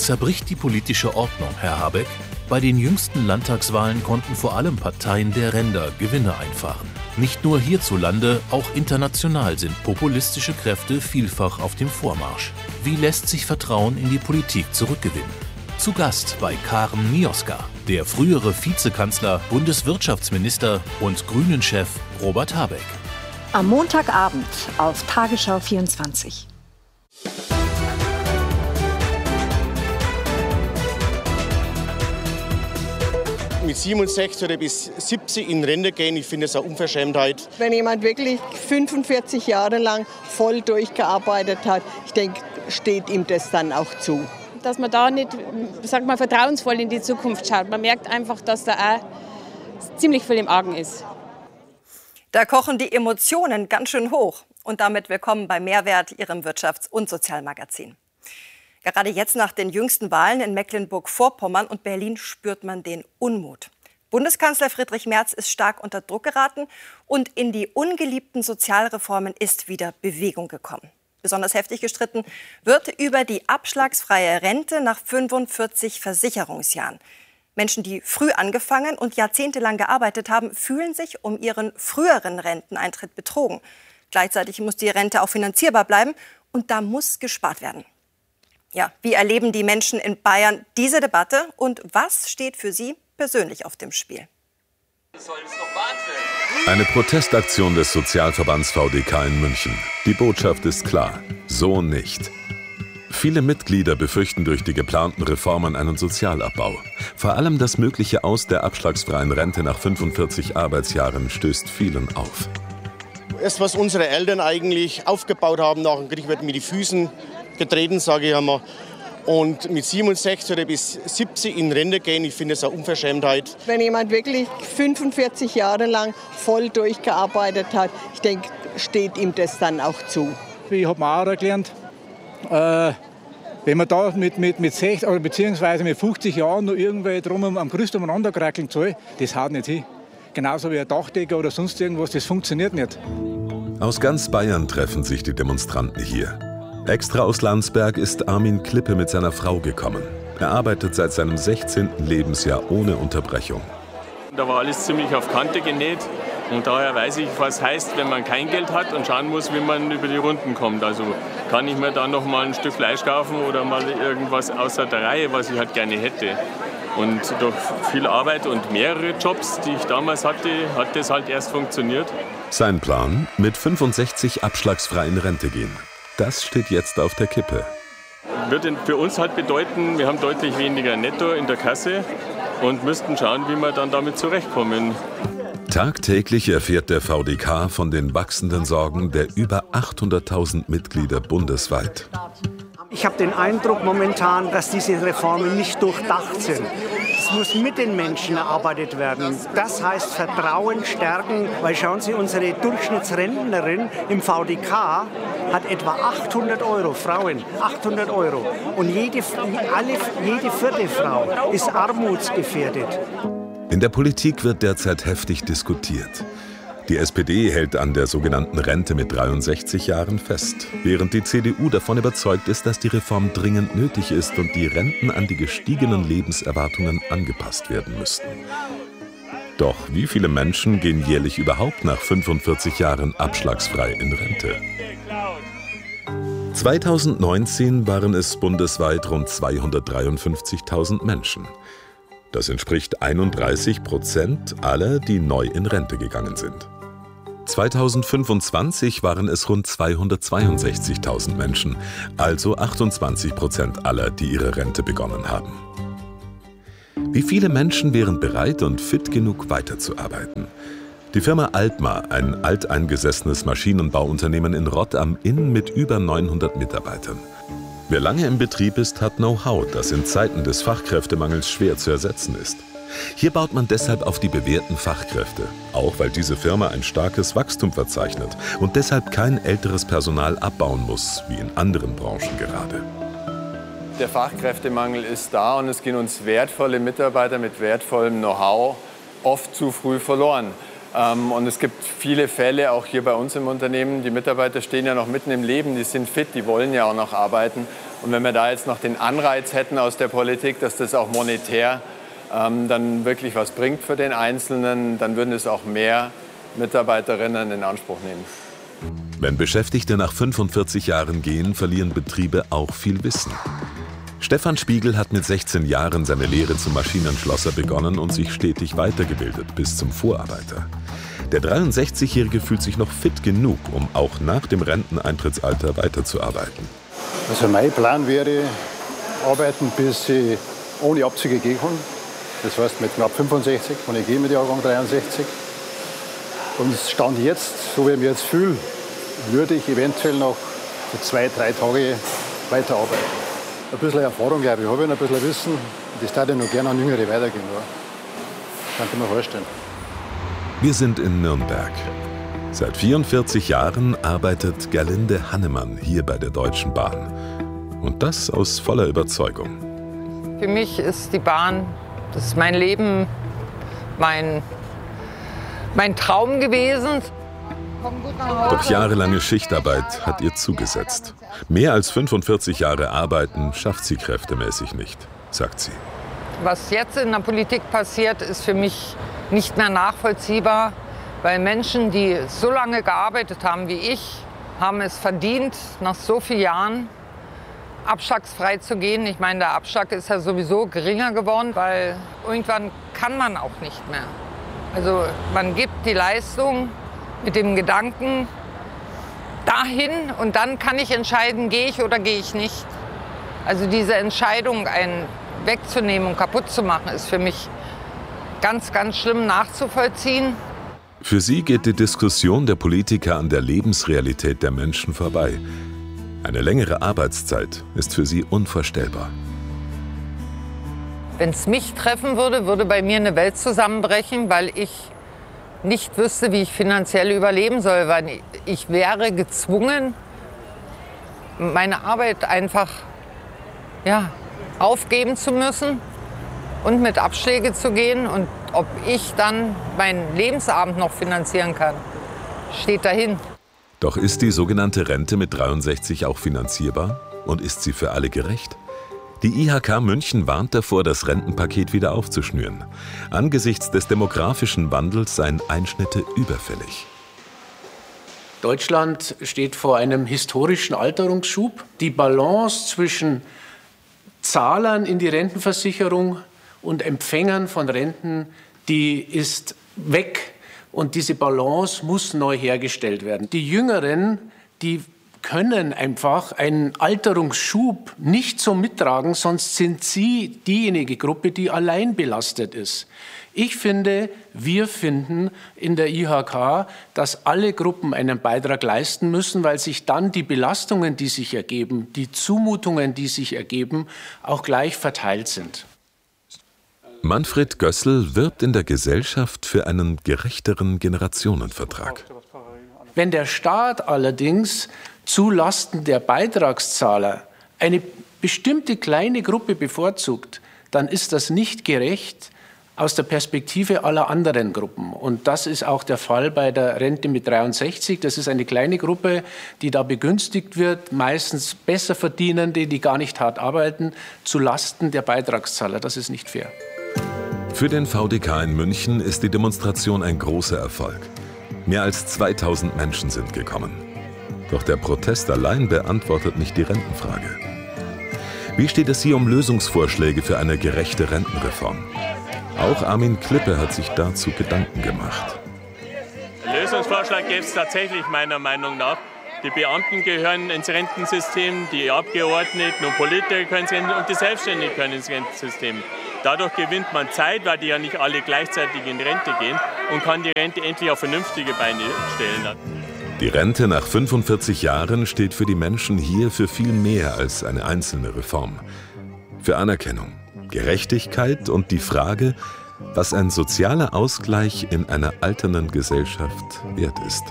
Zerbricht die politische Ordnung, Herr Habeck? Bei den jüngsten Landtagswahlen konnten vor allem Parteien der Ränder Gewinne einfahren. Nicht nur hierzulande, auch international sind populistische Kräfte vielfach auf dem Vormarsch. Wie lässt sich Vertrauen in die Politik zurückgewinnen? Zu Gast bei Karen Mioska, der frühere Vizekanzler, Bundeswirtschaftsminister und Grünen-Chef Robert Habeck. Am Montagabend auf Tagesschau 24. Mit 67 oder bis 70 in Rente gehen, ich finde es eine Unverschämtheit. Wenn jemand wirklich 45 Jahre lang voll durchgearbeitet hat, ich denke, steht ihm das dann auch zu. Dass man da nicht, sag mal, vertrauensvoll in die Zukunft schaut. Man merkt einfach, dass da auch ziemlich viel im Argen ist. Da kochen die Emotionen ganz schön hoch. Und damit willkommen bei Mehrwert, Ihrem Wirtschafts- und Sozialmagazin. Gerade jetzt nach den jüngsten Wahlen in Mecklenburg-Vorpommern und Berlin spürt man den Unmut. Bundeskanzler Friedrich Merz ist stark unter Druck geraten und in die ungeliebten Sozialreformen ist wieder Bewegung gekommen. Besonders heftig gestritten wird über die abschlagsfreie Rente nach 45 Versicherungsjahren. Menschen, die früh angefangen und jahrzehntelang gearbeitet haben, fühlen sich um ihren früheren Renteneintritt betrogen. Gleichzeitig muss die Rente auch finanzierbar bleiben und da muss gespart werden. Ja, wie erleben die Menschen in Bayern diese Debatte und was steht für sie persönlich auf dem Spiel? Eine Protestaktion des Sozialverbands VDK in München. Die Botschaft ist klar, so nicht. Viele Mitglieder befürchten durch die geplanten Reformen einen Sozialabbau. Vor allem das mögliche Aus der abschlagsfreien Rente nach 45 Arbeitsjahren stößt vielen auf. Das, was unsere Eltern eigentlich aufgebaut haben nach dem Krieg, wird mit den Füßen getreten, sage ich einmal. Und mit 67 oder bis 70 in Rente gehen, ich finde es eine Unverschämtheit. Wenn jemand wirklich 45 Jahre lang voll durchgearbeitet hat, ich denke, steht ihm das dann auch zu. Ich habe mir auch gelernt, wenn man da mit 60 oder beziehungsweise mit 50 Jahren noch irgendwie drum am Gerüst umeinander krackeln soll, das haut nicht hin. Genauso wie ein Dachdecker oder sonst irgendwas, das funktioniert nicht. Aus ganz Bayern treffen sich die Demonstranten hier. Extra aus Landsberg ist Armin Klippe mit seiner Frau gekommen. Er arbeitet seit seinem 16. Lebensjahr ohne Unterbrechung. Da war alles ziemlich auf Kante genäht und daher weiß ich, was heißt, wenn man kein Geld hat und schauen muss, wie man über die Runden kommt. Also kann ich mir dann noch mal ein Stück Fleisch kaufen oder mal irgendwas außer der Reihe, was ich halt gerne hätte. Und durch viel Arbeit und mehrere Jobs, die ich damals hatte, hat das halt erst funktioniert. Sein Plan: mit 65 abschlagsfrei in Rente gehen. Das steht jetzt auf der Kippe. Würde für uns halt bedeuten, wir haben deutlich weniger Netto in der Kasse und müssten schauen, wie wir dann damit zurechtkommen. Tagtäglich erfährt der VDK von den wachsenden Sorgen der über 800.000 Mitglieder bundesweit. Ich habe den Eindruck momentan, dass diese Reformen nicht durchdacht sind. Es muss mit den Menschen erarbeitet werden. Das heißt Vertrauen stärken, weil schauen Sie, unsere Durchschnittsrentnerin im VDK hat etwa 800 Euro, Frauen, 800 Euro. Und jede vierte Frau ist armutsgefährdet. In der Politik wird derzeit heftig diskutiert. Die SPD hält an der sogenannten Rente mit 63 Jahren fest, während die CDU davon überzeugt ist, dass die Reform dringend nötig ist und die Renten an die gestiegenen Lebenserwartungen angepasst werden müssten. Doch wie viele Menschen gehen jährlich überhaupt nach 45 Jahren abschlagsfrei in Rente? 2019 waren es bundesweit rund 253.000 Menschen. Das entspricht 31% aller, die neu in Rente gegangen sind. 2025 waren es rund 262.000 Menschen, also 28% aller, die ihre Rente begonnen haben. Wie viele Menschen wären bereit und fit genug, weiterzuarbeiten? Die Firma Altmar, ein alteingesessenes Maschinenbauunternehmen in Rott am Inn mit über 900 Mitarbeitern. Wer lange im Betrieb ist, hat Know-how, das in Zeiten des Fachkräftemangels schwer zu ersetzen ist. Hier baut man deshalb auf die bewährten Fachkräfte, auch weil diese Firma ein starkes Wachstum verzeichnet und deshalb kein älteres Personal abbauen muss, wie in anderen Branchen gerade. Der Fachkräftemangel ist da und es gehen uns wertvolle Mitarbeiter mit wertvollem Know-how oft zu früh verloren. Und es gibt viele Fälle, auch hier bei uns im Unternehmen, die Mitarbeiter stehen ja noch mitten im Leben, die sind fit, die wollen ja auch noch arbeiten. Und wenn wir da jetzt noch den Anreiz hätten aus der Politik, dass das auch monetär dann wirklich was bringt für den Einzelnen, dann würden es auch mehr Mitarbeiterinnen in Anspruch nehmen. Wenn Beschäftigte nach 45 Jahren gehen, verlieren Betriebe auch viel Wissen. Stefan Spiegel hat mit 16 Jahren seine Lehre zum Maschinenschlosser begonnen und sich stetig weitergebildet bis zum Vorarbeiter. Der 63-Jährige fühlt sich noch fit genug, um auch nach dem Renteneintrittsalter weiterzuarbeiten. Also mein Plan wäre, arbeiten, bis ich ohne Abzüge gehen kann. Das heißt mit knapp 65, wenn ich gehe mit Jahrgang 63. Und Stand jetzt, so wie ich mich jetzt fühle, würde ich eventuell noch 2-3 Tage weiterarbeiten. Ein bisschen Erfahrung, glaube ich, habe ich, ein bisschen Wissen. Das würde ich noch gerne an Jüngere weitergehen. Ja. Kann ich mir vorstellen. Wir sind in Nürnberg. Seit 44 Jahren arbeitet Gerlinde Hannemann hier bei der Deutschen Bahn. Und das aus voller Überzeugung. Für mich ist die Bahn, das ist mein Leben, mein Traum gewesen. Doch jahrelange Schichtarbeit hat ihr zugesetzt. Mehr als 45 Jahre arbeiten schafft sie kräftemäßig nicht, sagt sie. Was jetzt in der Politik passiert, ist für mich nicht mehr nachvollziehbar, weil Menschen, die so lange gearbeitet haben wie ich, haben es verdient, nach so vielen Jahren abschlagsfrei zu gehen. Ich meine, der Abschlag ist ja sowieso geringer geworden, weil irgendwann kann man auch nicht mehr. Also man gibt die Leistung mit dem Gedanken dahin und dann kann ich entscheiden, gehe ich oder gehe ich nicht. Also diese Entscheidung, einen wegzunehmen und kaputt zu machen, ist für mich ganz, ganz schlimm nachzuvollziehen. Für sie geht die Diskussion der Politiker an der Lebensrealität der Menschen vorbei. Eine längere Arbeitszeit ist für sie unvorstellbar. Wenn es mich treffen würde, würde bei mir eine Welt zusammenbrechen, weil ich nicht wüsste, wie ich finanziell überleben soll. Weil ich wäre gezwungen, meine Arbeit einfach aufgeben zu müssen und mit Abschläge zu gehen. Und ob ich dann meinen Lebensabend noch finanzieren kann, steht dahin. Doch ist die sogenannte Rente mit 63 auch finanzierbar? Und ist sie für alle gerecht? Die IHK München warnt davor, das Rentenpaket wieder aufzuschnüren. Angesichts des demografischen Wandels seien Einschnitte überfällig. Deutschland steht vor einem historischen Alterungsschub. Die Balance zwischen Zahlern in die Rentenversicherung und Empfängern von Renten, die ist weg. Und diese Balance muss neu hergestellt werden. Die Jüngeren, die können einfach einen Alterungsschub nicht so mittragen, sonst sind sie diejenige Gruppe, die allein belastet ist. Ich finde, wir finden in der IHK, dass alle Gruppen einen Beitrag leisten müssen, weil sich dann die Belastungen, die sich ergeben, die Zumutungen, die sich ergeben, auch gleich verteilt sind. Manfred Gössel wirbt in der Gesellschaft für einen gerechteren Generationenvertrag. Wenn der Staat allerdings zulasten der Beitragszahler eine bestimmte kleine Gruppe bevorzugt, dann ist das nicht gerecht aus der Perspektive aller anderen Gruppen. Und das ist auch der Fall bei der Rente mit 63. Das ist eine kleine Gruppe, die da begünstigt wird, meistens besser Verdienende, die gar nicht hart arbeiten, zulasten der Beitragszahler. Das ist nicht fair. Für den VDK in München ist die Demonstration ein großer Erfolg. Mehr als 2000 Menschen sind gekommen. Doch der Protest allein beantwortet nicht die Rentenfrage. Wie steht es hier um Lösungsvorschläge für eine gerechte Rentenreform? Auch Armin Klippe hat sich dazu Gedanken gemacht. Lösungsvorschlag gäbe es tatsächlich meiner Meinung nach. Die Beamten gehören ins Rentensystem, die Abgeordneten und Politiker können und die Selbstständigen können ins Rentensystem. Dadurch gewinnt man Zeit, weil die ja nicht alle gleichzeitig in Rente gehen und kann die Rente endlich auf vernünftige Beine stellen. Die Rente nach 45 Jahren steht für die Menschen hier für viel mehr als eine einzelne Reform. Für Anerkennung, Gerechtigkeit und die Frage, was ein sozialer Ausgleich in einer alternden Gesellschaft wert ist.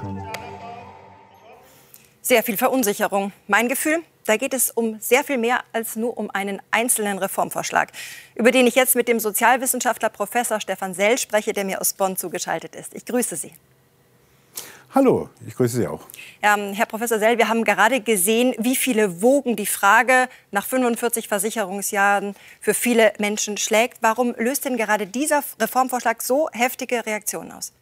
Sehr viel Verunsicherung. Mein Gefühl, da geht es um sehr viel mehr als nur um einen einzelnen Reformvorschlag, über den ich jetzt mit dem Sozialwissenschaftler Professor Stefan Sell spreche, der mir aus Bonn zugeschaltet ist. Ich grüße Sie. Hallo, ich grüße Sie auch. Herr Professor Sell, wir haben gerade gesehen, wie viele Wogen die Frage nach 45 Versicherungsjahren für viele Menschen schlägt. Warum löst denn gerade dieser Reformvorschlag so heftige Reaktionen aus?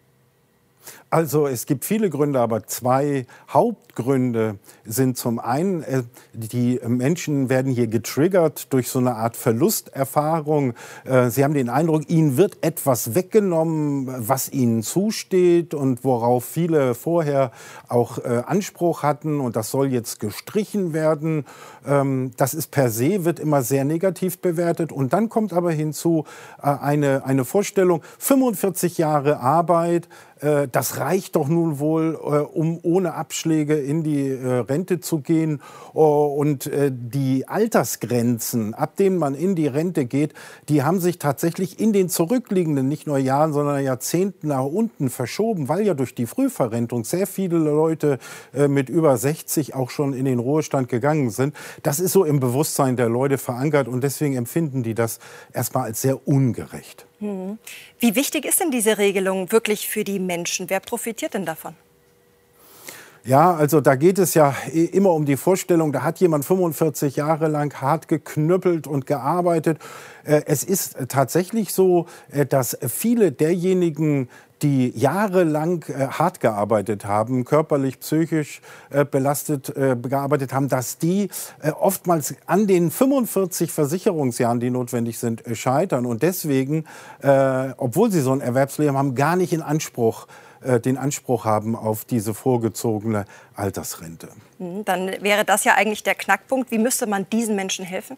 Also es gibt viele Gründe, aber 2 Hauptgründe sind zum einen, die Menschen werden hier getriggert durch so eine Art Verlusterfahrung. Sie haben den Eindruck, ihnen wird etwas weggenommen, was ihnen zusteht und worauf viele vorher auch Anspruch hatten, und das soll jetzt gestrichen werden. Das ist per se, wird immer sehr negativ bewertet. Und dann kommt aber hinzu eine Vorstellung, 45 Jahre Arbeit, das reicht doch nun wohl, um ohne Abschläge in die Rente zu gehen. Und die Altersgrenzen, ab denen man in die Rente geht, die haben sich tatsächlich in den zurückliegenden, nicht nur Jahren, sondern Jahrzehnten nach unten verschoben, weil ja durch die Frühverrentung sehr viele Leute mit über 60 auch schon in den Ruhestand gegangen sind. Das ist so im Bewusstsein der Leute verankert, und deswegen empfinden die das erstmal als sehr ungerecht. Wie wichtig ist denn diese Regelung wirklich für die Menschen? Wer profitiert denn davon? Ja, also da geht es ja immer um die Vorstellung, da hat jemand 45 Jahre lang hart geknüppelt und gearbeitet. Es ist tatsächlich so, dass viele derjenigen, die jahrelang hart gearbeitet haben, körperlich, psychisch belastet gearbeitet haben, dass die oftmals an den 45 Versicherungsjahren, die notwendig sind, scheitern und deswegen, obwohl sie so ein Erwerbsleben haben, gar nicht den Anspruch haben auf diese vorgezogene Altersrente. Dann wäre das ja eigentlich der Knackpunkt. Wie müsste man diesen Menschen helfen?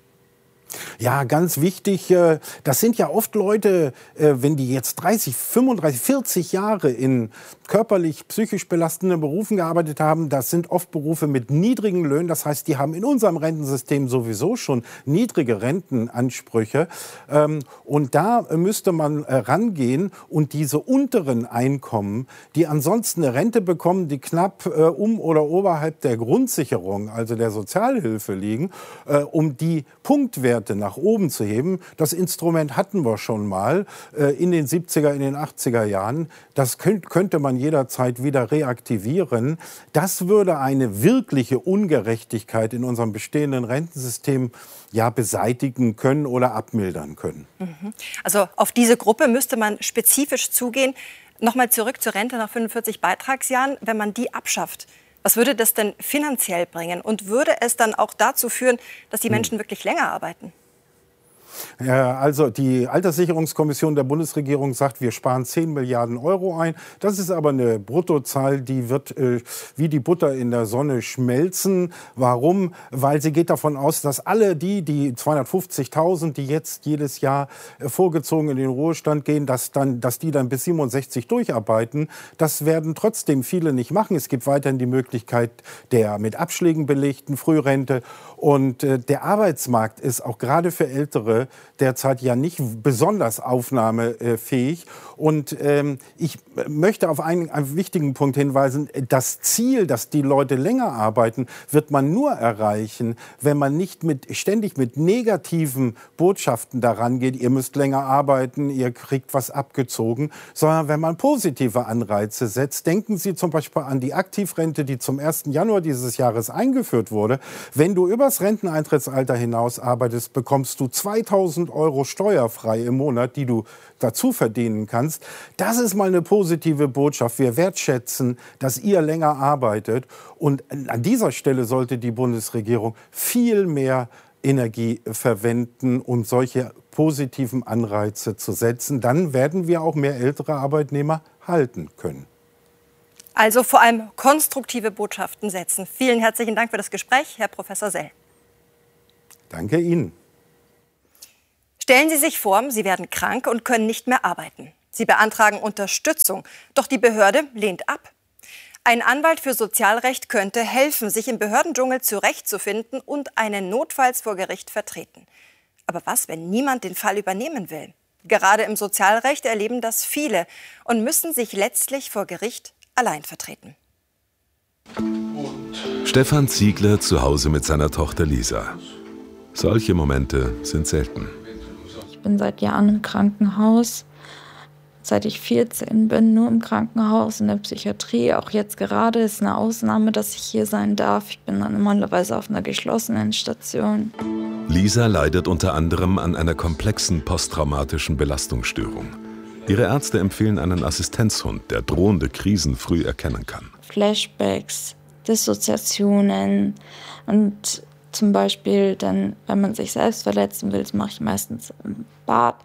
Ja, ganz wichtig, das sind ja oft Leute, wenn die jetzt 30, 35, 40 Jahre in körperlich, psychisch belastenden Berufen gearbeitet haben, das sind oft Berufe mit niedrigen Löhnen. Das heißt, die haben in unserem Rentensystem sowieso schon niedrige Rentenansprüche. Und da müsste man rangehen und diese unteren Einkommen, die ansonsten eine Rente bekommen, die knapp um oder oberhalb der Grundsicherung, also der Sozialhilfe liegen, um die Punktwerte nach oben zu heben. Das Instrument hatten wir schon mal in den 70er, in den 80er Jahren. Das könnte man jederzeit wieder reaktivieren. Das würde eine wirkliche Ungerechtigkeit in unserem bestehenden Rentensystem beseitigen können oder abmildern können. Also auf diese Gruppe müsste man spezifisch zugehen. Nochmal zurück zur Rente nach 45 Beitragsjahren. Wenn man die abschafft, was würde das denn finanziell bringen? Und würde es dann auch dazu führen, dass die Menschen wirklich länger arbeiten? Ja, also die Alterssicherungskommission der Bundesregierung sagt, wir sparen 10 Milliarden Euro ein. Das ist aber eine Bruttozahl, die wird wie die Butter in der Sonne schmelzen. Warum? Weil sie geht davon aus, dass alle die 250.000, die jetzt jedes Jahr vorgezogen in den Ruhestand gehen, dass die dann bis 67 durcharbeiten. Das werden trotzdem viele nicht machen. Es gibt weiterhin die Möglichkeit der mit Abschlägen belegten Frührente. Und der Arbeitsmarkt ist auch gerade für Ältere derzeit ja nicht besonders aufnahmefähig. Und ich möchte auf einen wichtigen Punkt hinweisen. Das Ziel, dass die Leute länger arbeiten, wird man nur erreichen, wenn man nicht ständig mit negativen Botschaften daran geht, ihr müsst länger arbeiten, ihr kriegt was abgezogen, sondern wenn man positive Anreize setzt. Denken Sie zum Beispiel an die Aktivrente, die zum 1. Januar dieses Jahres eingeführt wurde. Wenn du übers Renteneintrittsalter hinaus arbeitest, bekommst du 2.000 Euro steuerfrei im Monat, die du dazu verdienen kannst. Das ist mal eine positive Botschaft. Wir wertschätzen, dass ihr länger arbeitet. Und an dieser Stelle sollte die Bundesregierung viel mehr Energie verwenden, um solche positiven Anreize zu setzen. Dann werden wir auch mehr ältere Arbeitnehmer halten können. Also vor allem konstruktive Botschaften setzen. Vielen herzlichen Dank für das Gespräch, Herr Professor Sell. Danke Ihnen. Stellen Sie sich vor, Sie werden krank und können nicht mehr arbeiten. Sie beantragen Unterstützung, doch die Behörde lehnt ab. Ein Anwalt für Sozialrecht könnte helfen, sich im Behördendschungel zurechtzufinden und einen notfalls vor Gericht vertreten. Aber was, wenn niemand den Fall übernehmen will? Gerade im Sozialrecht erleben das viele und müssen sich letztlich vor Gericht allein vertreten. Stefan Ziegler zu Hause mit seiner Tochter Lisa. Solche Momente sind selten. Ich bin seit Jahren im Krankenhaus. seit ich 14 bin, nur im Krankenhaus, in der Psychiatrie. Auch jetzt gerade ist eine Ausnahme, dass ich hier sein darf. Ich bin dann normalerweise auf einer geschlossenen Station. Lisa leidet unter anderem an einer komplexen posttraumatischen Belastungsstörung. Ihre Ärzte empfehlen einen Assistenzhund, der drohende Krisen früh erkennen kann. Flashbacks, Dissoziationen und zum Beispiel dann, wenn man sich selbst verletzen will, das mache ich meistens im Bad,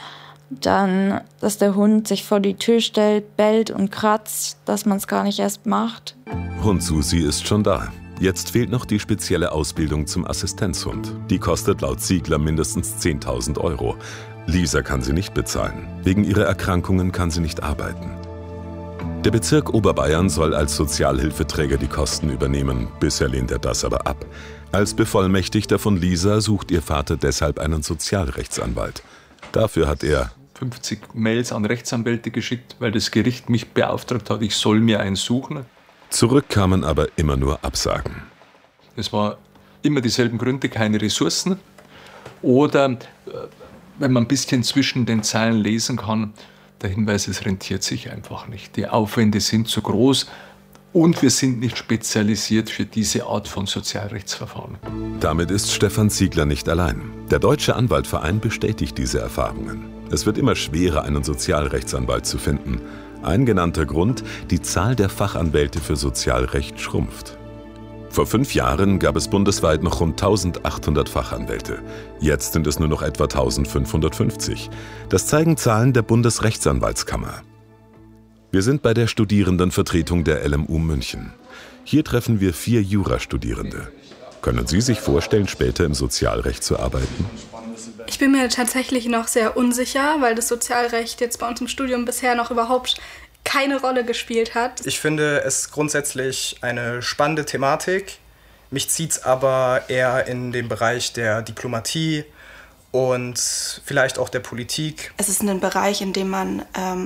dann, dass der Hund sich vor die Tür stellt, bellt und kratzt, dass man es gar nicht erst macht. Hund Susi ist schon da. Jetzt fehlt noch die spezielle Ausbildung zum Assistenzhund. Die kostet laut Ziegler mindestens 10.000 €. Lisa kann sie nicht bezahlen. Wegen ihrer Erkrankungen kann sie nicht arbeiten. Der Bezirk Oberbayern soll als Sozialhilfeträger die Kosten übernehmen. Bisher lehnt er das aber ab. Als Bevollmächtigter von Lisa sucht ihr Vater deshalb einen Sozialrechtsanwalt. Dafür hat er 50 Mails an Rechtsanwälte geschickt, weil das Gericht mich beauftragt hat, ich soll mir einen suchen. Zurück kamen aber immer nur Absagen. Es war immer dieselben Gründe, keine Ressourcen. Oder, wenn man ein bisschen zwischen den Zeilen lesen kann, der Hinweis, es rentiert sich einfach nicht. Die Aufwände sind zu groß und wir sind nicht spezialisiert für diese Art von Sozialrechtsverfahren. Damit ist Stefan Ziegler nicht allein. Der Deutsche Anwaltverein bestätigt diese Erfahrungen. Es wird immer schwerer, einen Sozialrechtsanwalt zu finden. Ein genannter Grund: die Zahl der Fachanwälte für Sozialrecht schrumpft. Vor 5 Jahren gab es bundesweit noch rund 1.800 Fachanwälte. Jetzt sind es nur noch etwa 1.550. Das zeigen Zahlen der Bundesrechtsanwaltskammer. Wir sind bei der Studierendenvertretung der LMU München. Hier treffen wir 4 Jurastudierende. Können Sie sich vorstellen, später im Sozialrecht zu arbeiten? Ich bin mir tatsächlich noch sehr unsicher, weil das Sozialrecht jetzt bei uns im Studium bisher noch überhaupt keine Rolle gespielt hat. Ich finde es grundsätzlich eine spannende Thematik. Mich zieht es aber eher in den Bereich der Diplomatie und vielleicht auch der Politik. Es ist ein Bereich, in dem man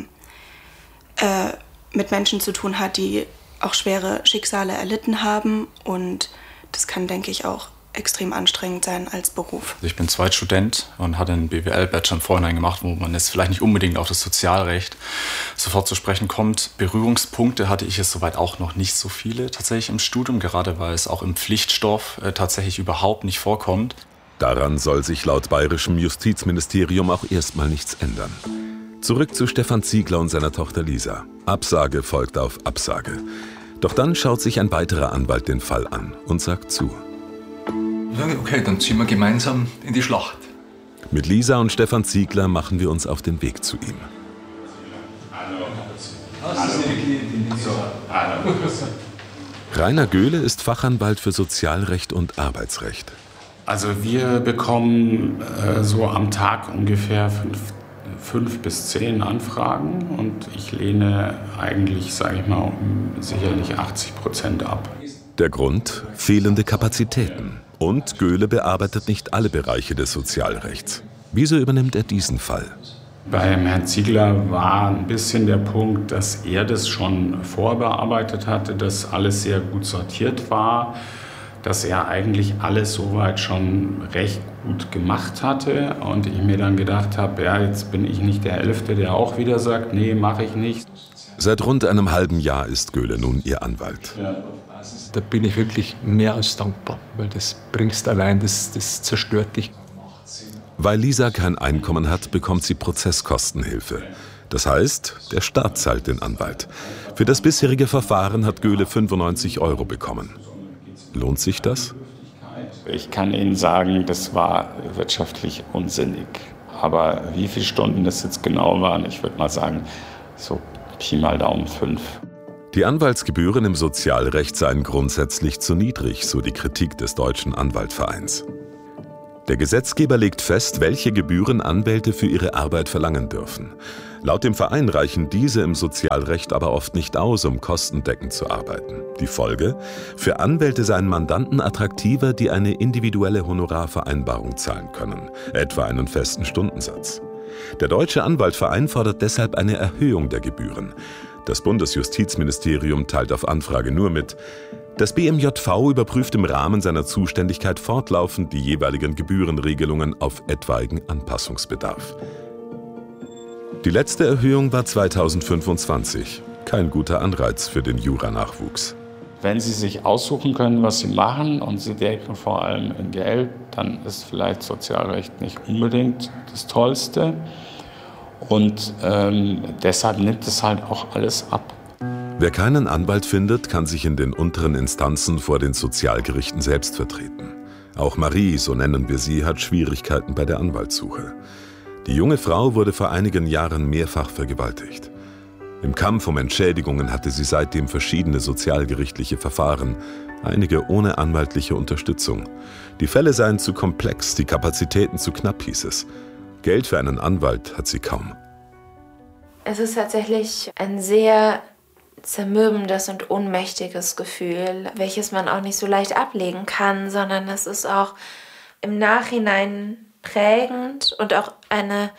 mit Menschen zu tun hat, die auch schwere Schicksale erlitten haben. Und das kann, denke ich, auch extrem anstrengend sein als Beruf. Ich bin Zweitstudent und hatte einen BWL-Bachelor im Vorhinein gemacht, wo man jetzt vielleicht nicht unbedingt auf das Sozialrecht sofort zu sprechen kommt. Berührungspunkte hatte ich jetzt soweit auch noch nicht so viele tatsächlich im Studium, gerade weil es auch im Pflichtstoff tatsächlich überhaupt nicht vorkommt. Daran soll sich laut bayerischem Justizministerium auch erstmal nichts ändern. Zurück zu Stefan Ziegler und seiner Tochter Lisa. Absage folgt auf Absage. Doch dann schaut sich ein weiterer Anwalt den Fall an und sagt zu. Okay, dann ziehen wir gemeinsam in die Schlacht. Mit Lisa und Stefan Ziegler machen wir uns auf den Weg zu ihm. Rainer Göhle ist Fachanwalt für Sozialrecht und Arbeitsrecht. Also wir bekommen so am Tag ungefähr 5 bis 10 Anfragen und ich lehne eigentlich, sage ich mal, sicherlich 80% ab. Der Grund? Fehlende Kapazitäten. Und Göhle bearbeitet nicht alle Bereiche des Sozialrechts. Wieso übernimmt er diesen Fall? Beim Herrn Ziegler war ein bisschen der Punkt, dass er das schon vorbearbeitet hatte, dass alles sehr gut sortiert war, dass er eigentlich alles soweit schon recht gut gemacht hatte. Und ich mir dann gedacht habe, ja, jetzt bin ich nicht der 11., der auch wieder sagt, nee, mache ich nicht. Seit rund einem halben Jahr ist Göhle nun ihr Anwalt. Da bin ich wirklich mehr als dankbar, weil das bringst allein, das zerstört dich. Weil Lisa kein Einkommen hat, bekommt sie Prozesskostenhilfe. Das heißt, der Staat zahlt den Anwalt. Für das bisherige Verfahren hat Göhle 95 € bekommen. Lohnt sich das? Ich kann Ihnen sagen, das war wirtschaftlich unsinnig. Aber wie viele Stunden das jetzt genau waren, ich würde mal sagen, so Pi mal Daumen 5. Die Anwaltsgebühren im Sozialrecht seien grundsätzlich zu niedrig, so die Kritik des Deutschen Anwaltvereins. Der Gesetzgeber legt fest, welche Gebühren Anwälte für ihre Arbeit verlangen dürfen. Laut dem Verein reichen diese im Sozialrecht aber oft nicht aus, um kostendeckend zu arbeiten. Die Folge? Für Anwälte seien Mandanten attraktiver, die eine individuelle Honorarvereinbarung zahlen können, etwa einen festen Stundensatz. Der Deutsche Anwaltverein fordert deshalb eine Erhöhung der Gebühren. Das Bundesjustizministerium teilt auf Anfrage nur mit. Das BMJV überprüft im Rahmen seiner Zuständigkeit fortlaufend die jeweiligen Gebührenregelungen auf etwaigen Anpassungsbedarf. Die letzte Erhöhung war 2025. Kein guter Anreiz für den Jura-Nachwuchs. Wenn Sie sich aussuchen können, was Sie machen und Sie denken vor allem in Geld, dann ist vielleicht Sozialrecht nicht unbedingt das Tollste. Und deshalb nimmt es halt auch alles ab. Wer keinen Anwalt findet, kann sich in den unteren Instanzen vor den Sozialgerichten selbst vertreten. Auch Marie, so nennen wir sie, hat Schwierigkeiten bei der Anwaltssuche. Die junge Frau wurde vor einigen Jahren mehrfach vergewaltigt. Im Kampf um Entschädigungen hatte sie seitdem verschiedene sozialgerichtliche Verfahren, einige ohne anwaltliche Unterstützung. Die Fälle seien zu komplex, die Kapazitäten zu knapp, hieß es. Geld für einen Anwalt hat sie kaum. Es ist tatsächlich ein sehr zermürbendes und ohnmächtiges Gefühl, welches man auch nicht so leicht ablegen kann, sondern es ist auch im Nachhinein prägend und auch eine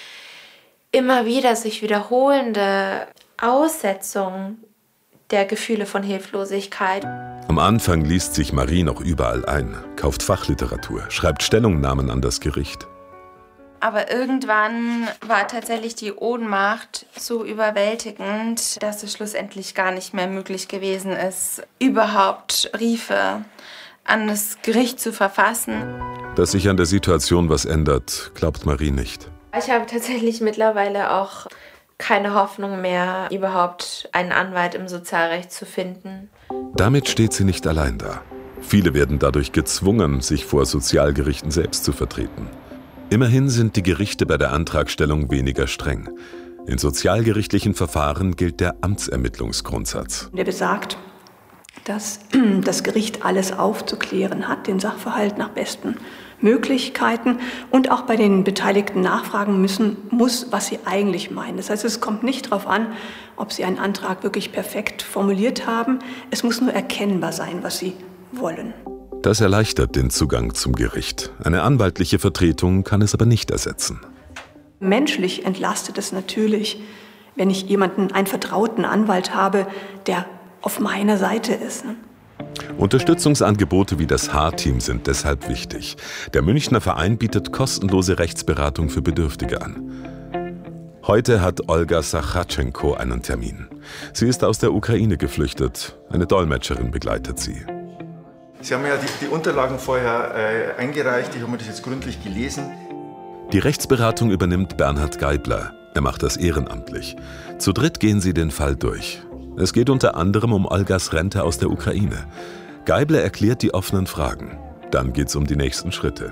immer wieder sich wiederholende Aussetzung der Gefühle von Hilflosigkeit. Am Anfang liest sich Marie noch überall ein, kauft Fachliteratur, schreibt Stellungnahmen an das Gericht. Aber irgendwann war tatsächlich die Ohnmacht so überwältigend, dass es schlussendlich gar nicht mehr möglich gewesen ist, überhaupt Briefe an das Gericht zu verfassen. Dass sich an der Situation was ändert, glaubt Marie nicht. Ich habe tatsächlich mittlerweile auch keine Hoffnung mehr, überhaupt einen Anwalt im Sozialrecht zu finden. Damit steht sie nicht allein da. Viele werden dadurch gezwungen, sich vor Sozialgerichten selbst zu vertreten. Immerhin sind die Gerichte bei der Antragstellung weniger streng. In sozialgerichtlichen Verfahren gilt der Amtsermittlungsgrundsatz. Der besagt, dass das Gericht alles aufzuklären hat, den Sachverhalt nach besten Möglichkeiten und auch bei den Beteiligten nachfragen muss, was sie eigentlich meinen. Das heißt, es kommt nicht darauf an, ob sie einen Antrag wirklich perfekt formuliert haben. Es muss nur erkennbar sein, was sie wollen. Das erleichtert den Zugang zum Gericht. Eine anwaltliche Vertretung kann es aber nicht ersetzen. Menschlich entlastet es natürlich, wenn ich einen vertrauten Anwalt habe, der auf meiner Seite ist. Unterstützungsangebote wie das H-Team sind deshalb wichtig. Der Münchner Verein bietet kostenlose Rechtsberatung für Bedürftige an. Heute hat Olga Sachatschenko einen Termin. Sie ist aus der Ukraine geflüchtet. Eine Dolmetscherin begleitet sie. Sie haben ja die Unterlagen vorher eingereicht. Ich habe mir das jetzt gründlich gelesen. Die Rechtsberatung übernimmt Bernhard Geibler. Er macht das ehrenamtlich. Zu dritt gehen sie den Fall durch. Es geht unter anderem um Olgas Rente aus der Ukraine. Geibler erklärt die offenen Fragen. Dann geht es um die nächsten Schritte.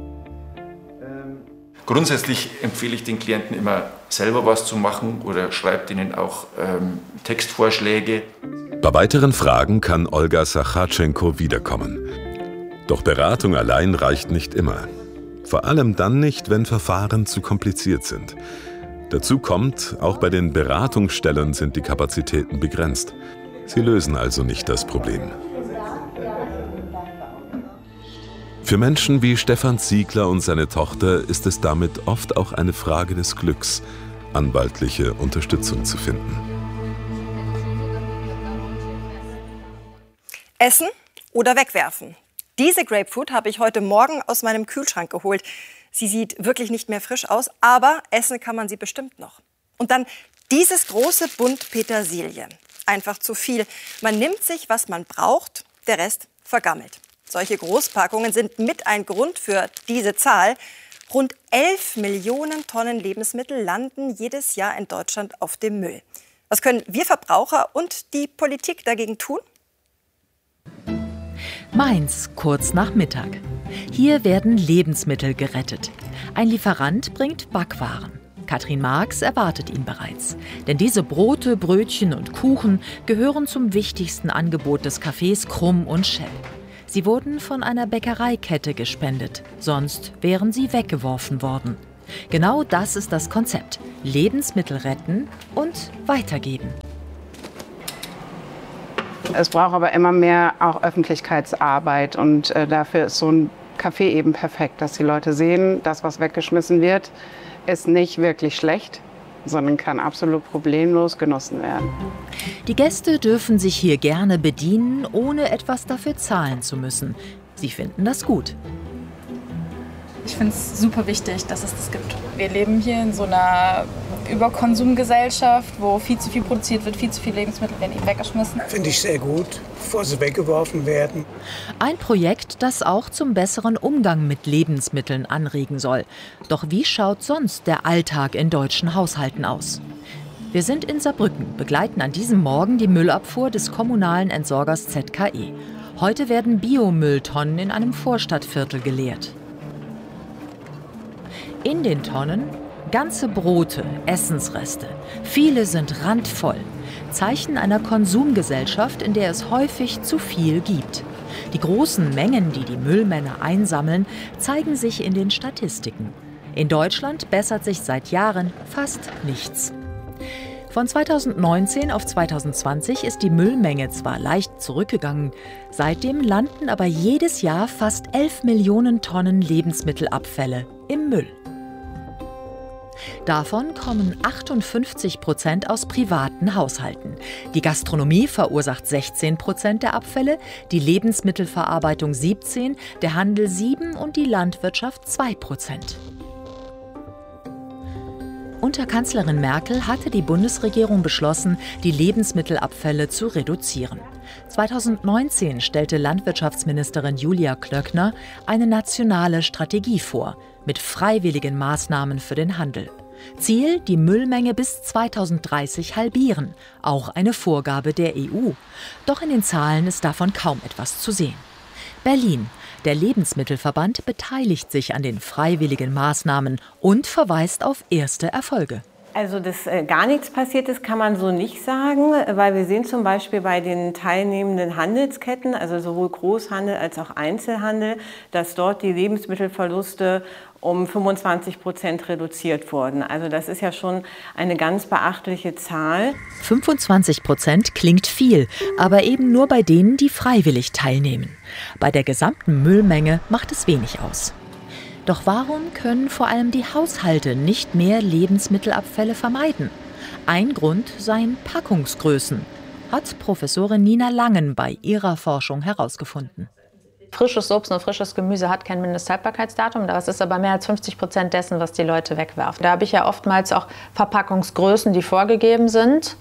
Grundsätzlich empfehle ich den Klienten immer, selber was zu machen oder schreibt ihnen auch Textvorschläge. Bei weiteren Fragen kann Olga Sachatschenko wiederkommen. Doch Beratung allein reicht nicht immer. Vor allem dann nicht, wenn Verfahren zu kompliziert sind. Dazu kommt, auch bei den Beratungsstellen sind die Kapazitäten begrenzt. Sie lösen also nicht das Problem. Für Menschen wie Stefan Ziegler und seine Tochter ist es damit oft auch eine Frage des Glücks, anwaltliche Unterstützung zu finden. Essen oder wegwerfen? Diese Grapefruit habe ich heute Morgen aus meinem Kühlschrank geholt. Sie sieht wirklich nicht mehr frisch aus, aber essen kann man sie bestimmt noch. Und dann dieses große Bund Petersilie. Einfach zu viel. Man nimmt sich, was man braucht, der Rest vergammelt. Solche Großpackungen sind mit ein Grund für diese Zahl. Rund 11 Millionen Tonnen Lebensmittel landen jedes Jahr in Deutschland auf dem Müll. Was können wir Verbraucher und die Politik dagegen tun? Mainz, kurz nach Mittag. Hier werden Lebensmittel gerettet. Ein Lieferant bringt Backwaren. Katrin Marx erwartet ihn bereits. Denn diese Brote, Brötchen und Kuchen gehören zum wichtigsten Angebot des Cafés Krumm und Schell. Sie wurden von einer Bäckereikette gespendet. Sonst wären sie weggeworfen worden. Genau das ist das Konzept. Lebensmittel retten und weitergeben. Es braucht aber immer mehr auch Öffentlichkeitsarbeit und dafür ist so ein Café eben perfekt, dass die Leute sehen, das, was weggeschmissen wird, ist nicht wirklich schlecht, sondern kann absolut problemlos genossen werden. Die Gäste dürfen sich hier gerne bedienen, ohne etwas dafür zahlen zu müssen. Sie finden das gut. Ich finde es super wichtig, dass es das gibt. Wir leben hier in so einer Überkonsumgesellschaft, wo viel zu viel produziert wird, viel zu viele Lebensmittel werden eben weggeschmissen. Finde ich sehr gut, bevor sie weggeworfen werden. Ein Projekt, das auch zum besseren Umgang mit Lebensmitteln anregen soll. Doch wie schaut sonst der Alltag in deutschen Haushalten aus? Wir sind in Saarbrücken, begleiten an diesem Morgen die Müllabfuhr des kommunalen Entsorgers ZKE. Heute werden Biomülltonnen in einem Vorstadtviertel geleert. In den Tonnen ganze Brote, Essensreste. Viele sind randvoll. Zeichen einer Konsumgesellschaft, in der es häufig zu viel gibt. Die großen Mengen, die die Müllmänner einsammeln, zeigen sich in den Statistiken. In Deutschland bessert sich seit Jahren fast nichts. Von 2019 auf 2020 ist die Müllmenge zwar leicht zurückgegangen, seitdem landen aber jedes Jahr fast 11 Millionen Tonnen Lebensmittelabfälle im Müll. Davon kommen 58% aus privaten Haushalten. Die Gastronomie verursacht 16% der Abfälle, die Lebensmittelverarbeitung 17%, der Handel 7% und die Landwirtschaft 2%. Unter Kanzlerin Merkel hatte die Bundesregierung beschlossen, die Lebensmittelabfälle zu reduzieren. 2019 stellte Landwirtschaftsministerin Julia Klöckner eine nationale Strategie vor, mit freiwilligen Maßnahmen für den Handel. Ziel, die Müllmenge bis 2030 halbieren, auch eine Vorgabe der EU. Doch in den Zahlen ist davon kaum etwas zu sehen. Berlin. Der Lebensmittelverband beteiligt sich an den freiwilligen Maßnahmen und verweist auf erste Erfolge. Also, dass gar nichts passiert ist, kann man so nicht sagen, weil wir sehen zum Beispiel bei den teilnehmenden Handelsketten, also sowohl Großhandel als auch Einzelhandel, dass dort die Lebensmittelverluste um 25% reduziert wurden. Also das ist ja schon eine ganz beachtliche Zahl. 25% klingt viel, aber eben nur bei denen, die freiwillig teilnehmen. Bei der gesamten Müllmenge macht es wenig aus. Doch warum können vor allem die Haushalte nicht mehr Lebensmittelabfälle vermeiden? Ein Grund seien Packungsgrößen, hat Professorin Nina Langen bei ihrer Forschung herausgefunden. Frisches Obst und frisches Gemüse hat kein Mindesthaltbarkeitsdatum. Das ist aber mehr als 50% dessen, was die Leute wegwerfen. Da habe ich ja oftmals auch Verpackungsgrößen, die vorgegeben sind.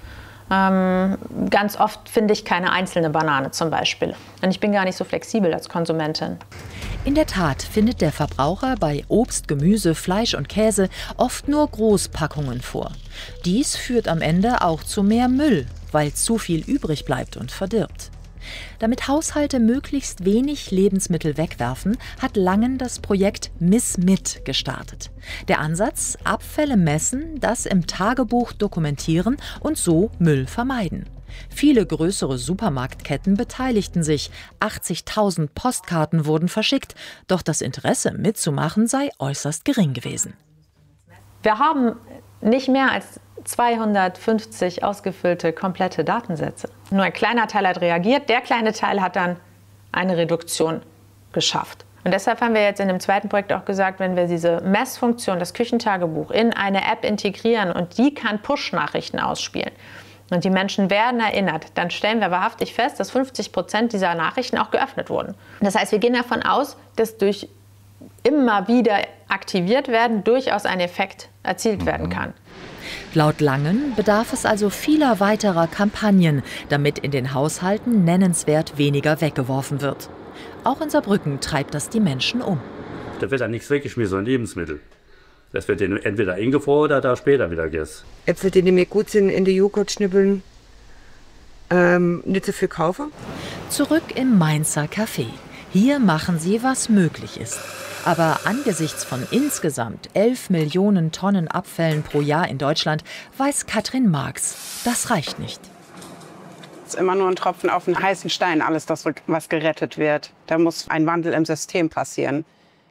Ganz oft finde ich keine einzelne Banane zum Beispiel. Und ich bin gar nicht so flexibel als Konsumentin. In der Tat findet der Verbraucher bei Obst, Gemüse, Fleisch und Käse oft nur Großpackungen vor. Dies führt am Ende auch zu mehr Müll, weil zu viel übrig bleibt und verdirbt. Damit Haushalte möglichst wenig Lebensmittel wegwerfen, hat Langen das Projekt Miss Mit gestartet. Der Ansatz: Abfälle messen, das im Tagebuch dokumentieren und so Müll vermeiden. Viele größere Supermarktketten beteiligten sich. 80.000 Postkarten wurden verschickt. Doch das Interesse mitzumachen sei äußerst gering gewesen. Wir haben nicht mehr als 250 ausgefüllte komplette Datensätze. Nur ein kleiner Teil hat reagiert. Der kleine Teil hat dann eine Reduktion geschafft. Und deshalb haben wir jetzt in dem zweiten Projekt auch gesagt, wenn wir diese Messfunktion, das Küchentagebuch, in eine App integrieren und die kann Push-Nachrichten ausspielen und die Menschen werden erinnert, dann stellen wir wahrhaftig fest, dass 50% dieser Nachrichten auch geöffnet wurden. Das heißt, wir gehen davon aus, dass durch immer wieder aktiviert werden durchaus ein Effekt erzielt werden kann. Laut Langen bedarf es also vieler weiterer Kampagnen, damit in den Haushalten nennenswert weniger weggeworfen wird. Auch in Saarbrücken treibt das die Menschen um. Da wird dann nichts weggeschmissen an Lebensmittel. Das wird entweder eingefroren oder da später wieder gegessen. Äpfel, die nicht mehr gut sind, in den Joghurt schnippeln, nicht so viel kaufen. Zurück im Mainzer Café. Hier machen sie, was möglich ist. Aber angesichts von insgesamt 11 Millionen Tonnen Abfällen pro Jahr in Deutschland weiß Katrin Marx, das reicht nicht. Es ist immer nur ein Tropfen auf den heißen Stein, alles das, was gerettet wird. Da muss ein Wandel im System passieren.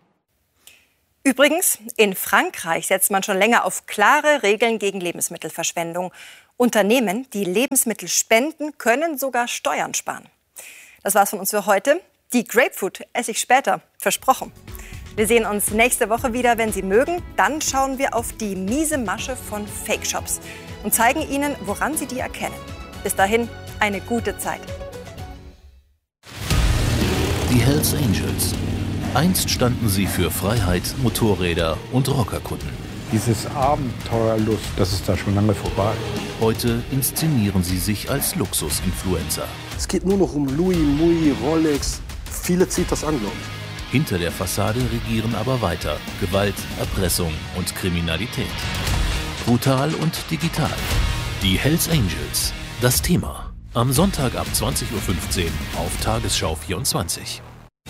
Übrigens, in Frankreich setzt man schon länger auf klare Regeln gegen Lebensmittelverschwendung. Unternehmen, die Lebensmittel spenden, können sogar Steuern sparen. Das war's von uns für heute. Die Grapefruit esse ich später, versprochen. Wir sehen uns nächste Woche wieder, wenn Sie mögen. Dann schauen wir auf die miese Masche von Fake-Shops und zeigen Ihnen, woran Sie die erkennen. Bis dahin, eine gute Zeit. Die Hells Angels. Einst standen sie für Freiheit, Motorräder und Rockerkutten. Dieses Abenteuerlust, das ist da schon lange vorbei. Heute inszenieren sie sich als Luxusinfluencer. Es geht nur noch um Louis, Mui, Rolex. Viele zieht das an, glaube ich. Hinter der Fassade regieren aber weiter Gewalt, Erpressung und Kriminalität. Brutal und digital. Die Hells Angels. Das Thema. Am Sonntag ab 20:15 Uhr auf Tagesschau 24.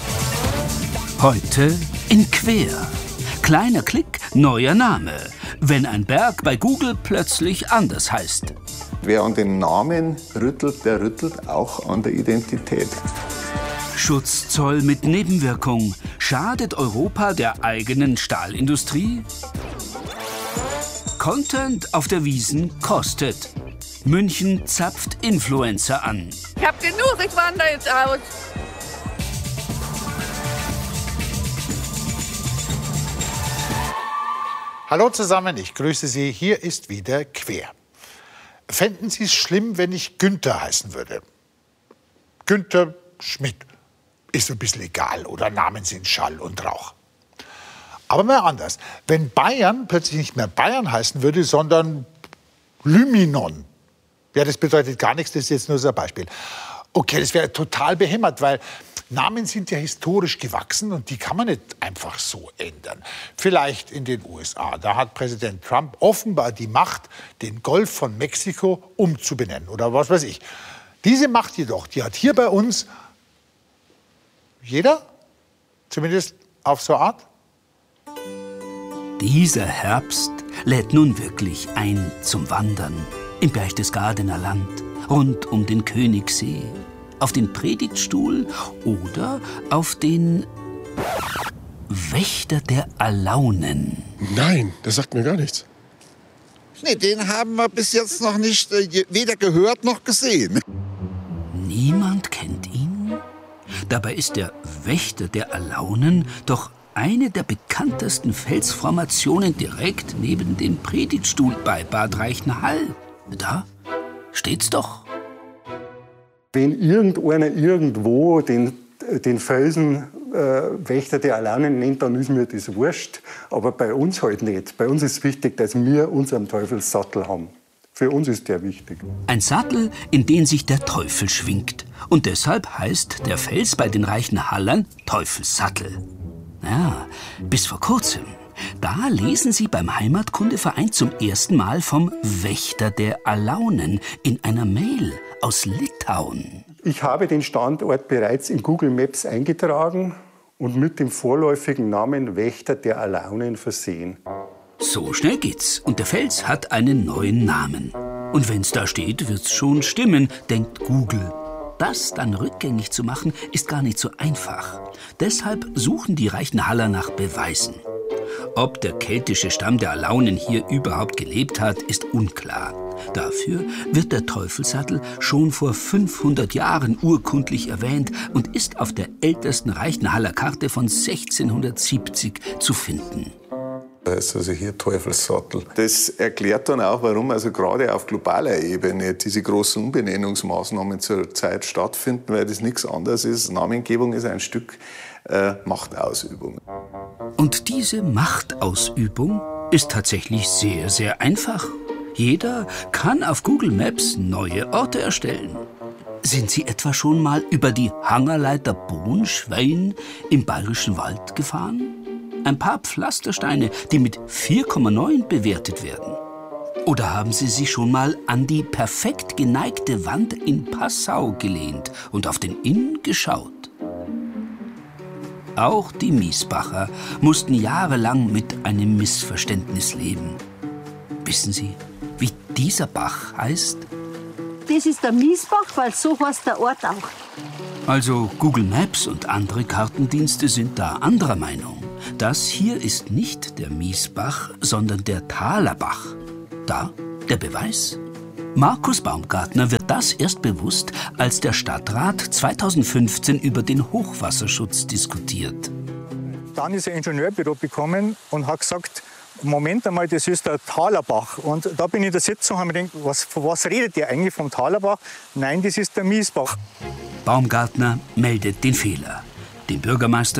Heute in Quer. Kleiner Klick, neuer Name. Wenn ein Berg bei Google plötzlich anders heißt. Wer an den Namen rüttelt, der rüttelt auch an der Identität. Schutzzoll mit Nebenwirkung. Schadet Europa der eigenen Stahlindustrie? Content auf der Wiesn kostet. München zapft Influencer an. Ich hab genug, ich wandere jetzt aus. Hallo zusammen, ich grüße Sie. Hier ist wieder Quer. Fänden Sie es schlimm, wenn ich Günther heißen würde? Günther Schmidt ist ein bisschen egal oder Namen sind Schall und Rauch. Aber mal anders. Wenn Bayern plötzlich nicht mehr Bayern heißen würde, sondern Luminon. Ja, das bedeutet gar nichts, das ist jetzt nur so ein Beispiel. Okay, das wäre total behämmert, weil Namen sind ja historisch gewachsen und die kann man nicht einfach so ändern. Vielleicht in den USA. Da hat Präsident Trump offenbar die Macht, den Golf von Mexiko umzubenennen oder was weiß ich. Diese Macht jedoch, die hat hier bei uns jeder, zumindest auf so eine Art. Dieser Herbst lädt nun wirklich ein zum Wandern im Berchtesgadener Land, rund um den Königssee, auf den Predigtstuhl oder auf den Wächter der Alaunen. Nein, das sagt mir gar nichts. Nee, den haben wir bis jetzt noch nicht weder gehört noch gesehen. Niemand kennt ihn? Dabei ist der Wächter der Alaunen doch eine der bekanntesten Felsformationen direkt neben dem Predigtstuhl bei Bad Reichenhall. Da steht's doch. Wenn irgendeiner irgendwo den Felsen Wächter der Alaunen nennt, dann ist mir das wurscht. Aber bei uns halt nicht. Bei uns ist wichtig, dass wir unseren Teufelssattel haben. Für uns ist der wichtig. Ein Sattel, in den sich der Teufel schwingt. Und deshalb heißt der Fels bei den Reichenhallern Teufelssattel. Ja, bis vor kurzem. Da lesen Sie beim Heimatkundeverein zum ersten Mal vom Wächter der Alaunen in einer Mail aus Litauen. Ich habe den Standort bereits in Google Maps eingetragen und mit dem vorläufigen Namen Wächter der Alaunen versehen. So schnell geht's. Und der Fels hat einen neuen Namen. Und wenn's da steht, wird's schon stimmen, denkt Google. Das dann rückgängig zu machen, ist gar nicht so einfach. Deshalb suchen die Reichenhaller nach Beweisen. Ob der keltische Stamm der Alaunen hier überhaupt gelebt hat, ist unklar. Dafür wird der Teufelssattel schon vor 500 Jahren urkundlich erwähnt und ist auf der ältesten Reichenhaller Karte von 1670 zu finden. Da ist also hier Teufelssattel. Das erklärt dann auch, warum also gerade auf globaler Ebene diese großen Umbenennungsmaßnahmen zur Zeit stattfinden, weil das nichts anderes ist. Namengebung ist ein Stück Machtausübung. Und diese Machtausübung ist tatsächlich sehr, sehr einfach. Jeder kann auf Google Maps neue Orte erstellen. Sind Sie etwa schon mal über die Hangerleiter Bohnschwein im Bayerischen Wald gefahren? Ein paar Pflastersteine, die mit 4,9 bewertet werden. Oder haben Sie sich schon mal an die perfekt geneigte Wand in Passau gelehnt und auf den Inn geschaut? Auch die Miesbacher mussten jahrelang mit einem Missverständnis leben. Wissen Sie, wie dieser Bach heißt? Das ist der Miesbach, weil so heißt der Ort auch. Also Google Maps und andere Kartendienste sind da anderer Meinung. Das hier ist nicht der Miesbach, sondern der Talerbach. Da der Beweis. Markus Baumgartner wird das erst bewusst, als der Stadtrat 2015 über den Hochwasserschutz diskutiert. Dann ist ein Ingenieurbüro gekommen und hat gesagt, Moment einmal, das ist der Talerbach. Und da bin ich in der Sitzung und habe mir gedacht, was redet ihr eigentlich vom Talerbach? Nein, das ist der Miesbach. Baumgartner meldet den Fehler. Dem Bürgermeister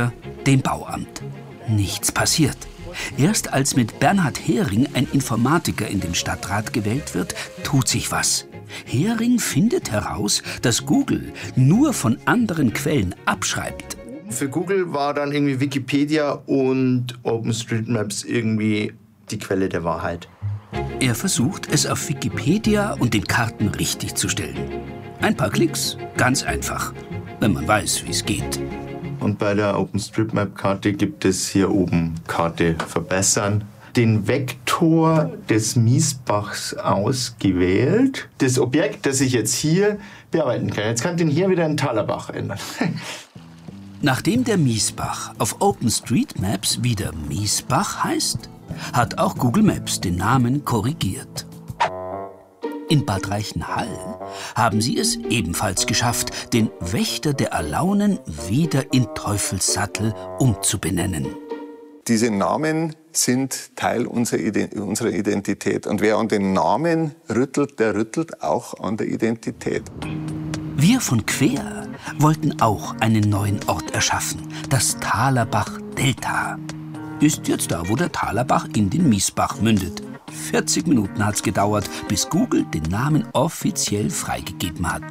dem Bauamt. Nichts passiert. Erst als mit Bernhard Hering ein Informatiker in den Stadtrat gewählt wird, tut sich was. Hering findet heraus, dass Google nur von anderen Quellen abschreibt. Für Google war dann irgendwie Wikipedia und OpenStreetMaps irgendwie die Quelle der Wahrheit. Er versucht, es auf Wikipedia und den Karten richtig zu stellen. Ein paar Klicks, ganz einfach, wenn man weiß, wie es geht. Und bei der OpenStreetMap-Karte gibt es hier oben Karte verbessern. Den Vektor des Miesbachs ausgewählt. Das Objekt, das ich jetzt hier bearbeiten kann. Jetzt kann ich den hier wieder in Thallerbach ändern. Nachdem der Miesbach auf OpenStreetMaps wieder Miesbach heißt, hat auch Google Maps den Namen korrigiert. In Bad Reichenhall haben sie es ebenfalls geschafft, den Wächter der Alaunen wieder in Teufelssattel umzubenennen. Diese Namen sind Teil unserer Identität. Und wer an den Namen rüttelt, der rüttelt auch an der Identität. Wir von Quer wollten auch einen neuen Ort erschaffen, das Thallerbach-Delta. Ist jetzt da, wo der Thallerbach in den Miesbach mündet. 40 Minuten hat's gedauert, bis Google den Namen offiziell freigegeben hat.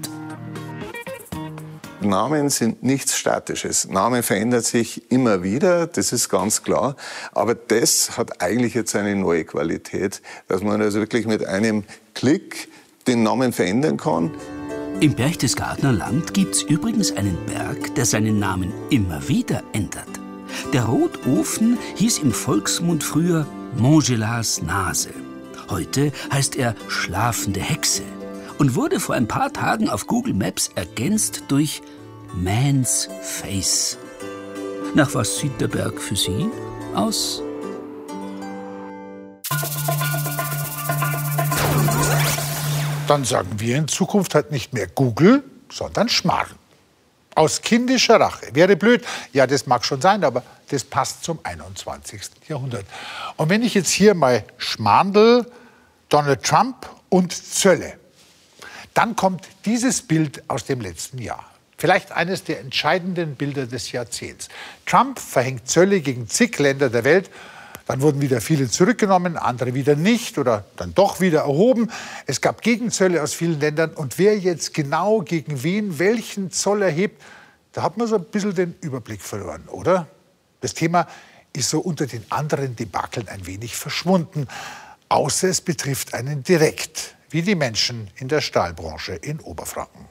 Namen sind nichts Statisches. Name verändert sich immer wieder, das ist ganz klar. Aber das hat eigentlich jetzt eine neue Qualität, dass man also wirklich mit einem Klick den Namen verändern kann. Im Berchtesgadener Land gibt's übrigens einen Berg, der seinen Namen immer wieder ändert. Der Rotofen hieß im Volksmund früher Montgelas Nase. Heute heißt er Schlafende Hexe und wurde vor ein paar Tagen auf Google Maps ergänzt durch Man's Face. Nach was sieht der Berg für Sie aus? Dann sagen wir in Zukunft halt nicht mehr Google, sondern Schmarrn. Aus kindischer Rache. Wäre blöd. Ja, das mag schon sein, aber das passt zum 21. Jahrhundert. Und wenn ich jetzt hier mal Schmarndl, Donald Trump und Zölle, dann kommt dieses Bild aus dem letzten Jahr. Vielleicht eines der entscheidenden Bilder des Jahrzehnts. Trump verhängt Zölle gegen zig Länder der Welt. Dann wurden wieder viele zurückgenommen, andere wieder nicht oder dann doch wieder erhoben. Es gab Gegenzölle aus vielen Ländern. Und wer jetzt genau gegen wen welchen Zoll erhebt, da hat man so ein bisschen den Überblick verloren, oder? Das Thema ist so unter den anderen Debakeln ein wenig verschwunden. Außer es betrifft einen direkt, wie die Menschen in der Stahlbranche in Oberfranken.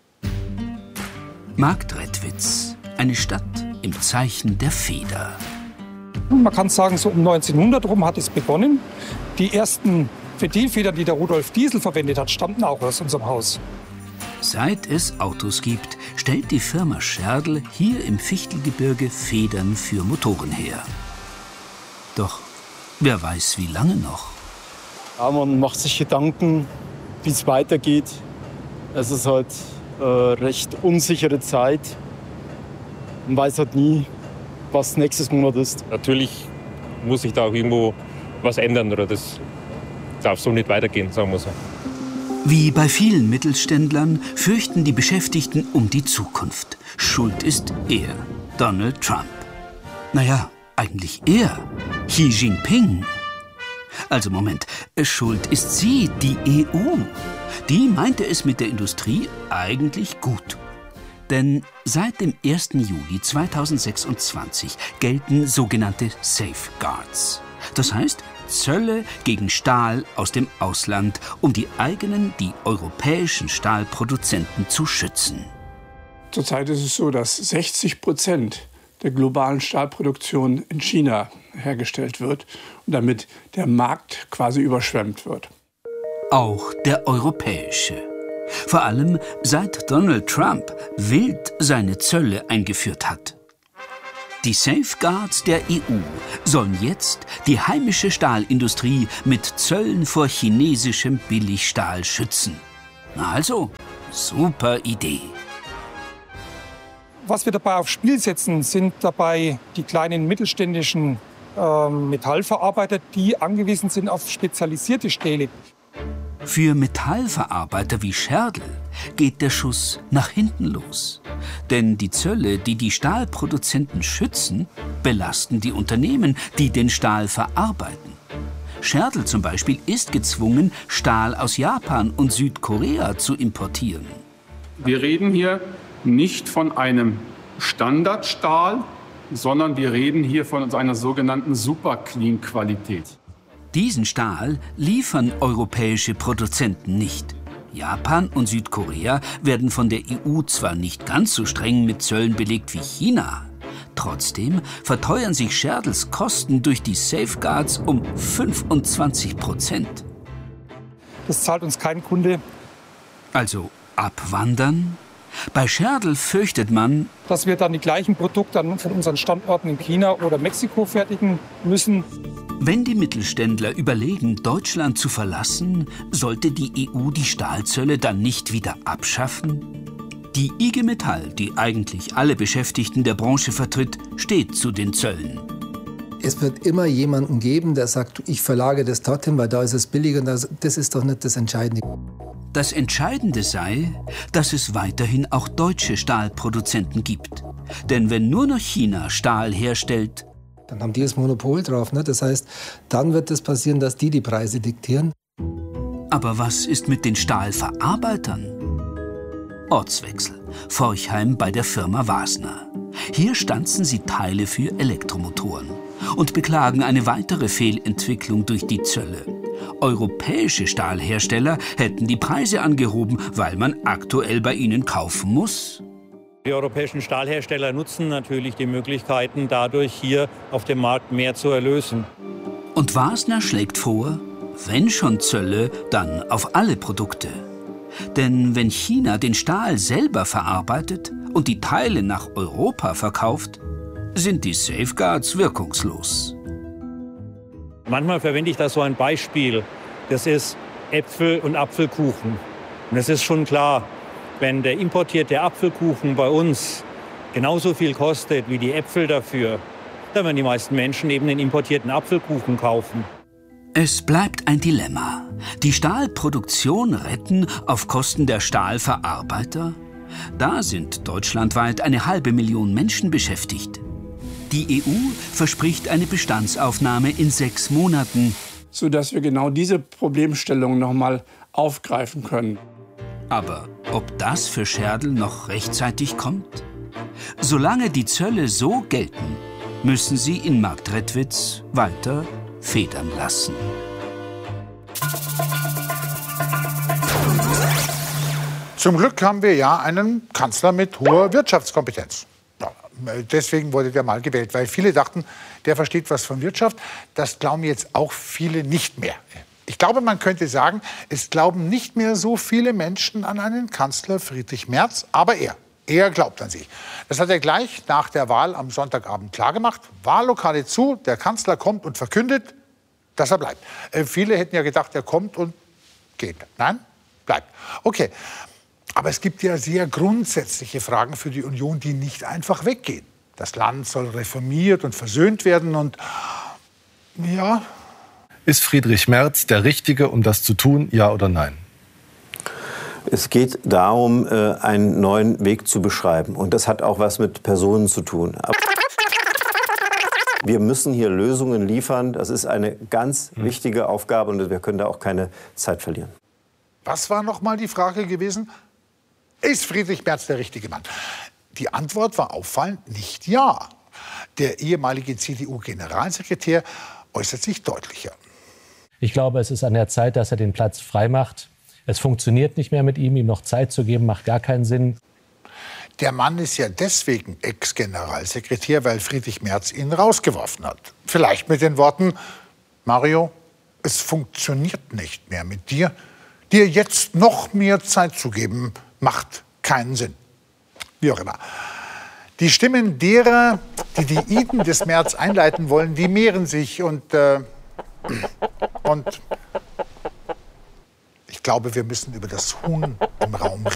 Marktredwitz, eine Stadt im Zeichen der Feder. Man kann sagen, so um 1900 rum hat es begonnen. Die ersten Ventilfedern, die der Rudolf Diesel verwendet hat, stammten auch aus unserem Haus. Seit es Autos gibt, stellt die Firma Scherdl hier im Fichtelgebirge Federn für Motoren her. Doch wer weiß, wie lange noch? Ja, man macht sich Gedanken, wie es weitergeht. Es ist halt recht unsichere Zeit. Man weiß halt nie, was nächstes Monat ist. Natürlich muss sich da auch irgendwo was ändern oder das darf so nicht weitergehen, sagen wir so. Wie bei vielen Mittelständlern fürchten die Beschäftigten um die Zukunft. Schuld ist er, Donald Trump. Naja, eigentlich er, Xi Jinping. Also Moment, schuld ist sie, die EU. Die meinte es mit der Industrie eigentlich gut. Denn seit dem 1. Juli 2026 gelten sogenannte Safeguards. Das heißt, Zölle gegen Stahl aus dem Ausland, um die eigenen, die europäischen Stahlproduzenten zu schützen. Zurzeit ist es so, dass 60% der globalen Stahlproduktion in China hergestellt wird und damit der Markt quasi überschwemmt wird. Auch der europäische. Vor allem seit Donald Trump wild seine Zölle eingeführt hat. Die Safeguards der EU sollen jetzt die heimische Stahlindustrie mit Zöllen vor chinesischem Billigstahl schützen. Na also, super Idee. Was wir dabei aufs Spiel setzen, sind dabei die kleinen mittelständischen Metallverarbeiter, die angewiesen sind auf spezialisierte Stähle. Für Metallverarbeiter wie Scherdl geht der Schuss nach hinten los. Denn die Zölle, die die Stahlproduzenten schützen, belasten die Unternehmen, die den Stahl verarbeiten. Scherdl zum Beispiel ist gezwungen, Stahl aus Japan und Südkorea zu importieren. Wir reden hier nicht von einem Standardstahl, sondern wir reden hier von einer sogenannten Super-Clean-Qualität. Diesen Stahl liefern europäische Produzenten nicht. Japan und Südkorea werden von der EU zwar nicht ganz so streng mit Zöllen belegt wie China, trotzdem verteuern sich Scherdls Kosten durch die Safeguards um 25%. Das zahlt uns kein Kunde. Also abwandern? Bei Scherdl fürchtet man, dass wir dann die gleichen Produkte von unseren Standorten in China oder Mexiko fertigen müssen. Wenn die Mittelständler überlegen, Deutschland zu verlassen, sollte die EU die Stahlzölle dann nicht wieder abschaffen? Die IG Metall, die eigentlich alle Beschäftigten der Branche vertritt, steht zu den Zöllen. Es wird immer jemanden geben, der sagt, ich verlage das dorthin, weil da ist es billiger. Das ist doch nicht das Entscheidende. Das Entscheidende sei, dass es weiterhin auch deutsche Stahlproduzenten gibt. Denn wenn nur noch China Stahl herstellt, dann haben die das Monopol drauf. Ne? Das heißt, dann wird es passieren, dass die Preise diktieren. Aber was ist mit den Stahlverarbeitern? Ortswechsel. Forchheim bei der Firma Wasner. Hier stanzen sie Teile für Elektromotoren und beklagen eine weitere Fehlentwicklung durch die Zölle. Europäische Stahlhersteller hätten die Preise angehoben, weil man aktuell bei ihnen kaufen muss. Die europäischen Stahlhersteller nutzen natürlich die Möglichkeiten, dadurch hier auf dem Markt mehr zu erlösen. Und Wasner schlägt vor, wenn schon Zölle, dann auf alle Produkte. Denn wenn China den Stahl selber verarbeitet und die Teile nach Europa verkauft, sind die Safeguards wirkungslos. Manchmal verwende ich da so ein Beispiel. Das ist Äpfel und Apfelkuchen. Und es ist schon klar, wenn der importierte Apfelkuchen bei uns genauso viel kostet wie die Äpfel dafür, dann werden die meisten Menschen eben den importierten Apfelkuchen kaufen. Es bleibt ein Dilemma. Die Stahlproduktion retten auf Kosten der Stahlverarbeiter? Da sind deutschlandweit 500.000 Menschen beschäftigt. Die EU verspricht eine Bestandsaufnahme in 6 Monaten. Sodass wir genau diese Problemstellung noch mal aufgreifen können. Aber ob das für Scherdl noch rechtzeitig kommt? Solange die Zölle so gelten, müssen sie in Marktredwitz weiter federn lassen. Zum Glück haben wir ja einen Kanzler mit hoher Wirtschaftskompetenz. Ja, deswegen wurde der mal gewählt, weil viele dachten, der versteht was von Wirtschaft. Das glauben jetzt auch viele nicht mehr. Ich glaube, man könnte sagen, es glauben nicht mehr so viele Menschen an einen Kanzler Friedrich Merz, aber er glaubt an sie. Das hat er gleich nach der Wahl am Sonntagabend klargemacht. Wahllokale zu, der Kanzler kommt und verkündet, dass er bleibt. Viele hätten ja gedacht, er kommt und geht. Nein, bleibt. Okay, aber es gibt ja sehr grundsätzliche Fragen für die Union, die nicht einfach weggehen. Das Land soll reformiert und versöhnt werden und ja... Ist Friedrich Merz der Richtige, um das zu tun, ja oder nein? Es geht darum, einen neuen Weg zu beschreiben. Und das hat auch was mit Personen zu tun. Wir müssen hier Lösungen liefern. Das ist eine ganz wichtige Aufgabe und wir können da auch keine Zeit verlieren. Was war noch mal die Frage gewesen? Ist Friedrich Merz der richtige Mann? Die Antwort war auffallend nicht ja. Der ehemalige CDU-Generalsekretär äußert sich deutlicher. Ich glaube, es ist an der Zeit, dass er den Platz freimacht. Es funktioniert nicht mehr mit ihm. Ihm noch Zeit zu geben, macht gar keinen Sinn. Der Mann ist ja deswegen Ex-Generalsekretär, weil Friedrich Merz ihn rausgeworfen hat. Vielleicht mit den Worten, Mario, es funktioniert nicht mehr mit dir. Dir jetzt noch mehr Zeit zu geben, macht keinen Sinn. Wie auch immer. Die Stimmen derer, die die Iden des Merz einleiten wollen, die mehren sich und ich glaube, wir müssen über das Huhn im Raum reden.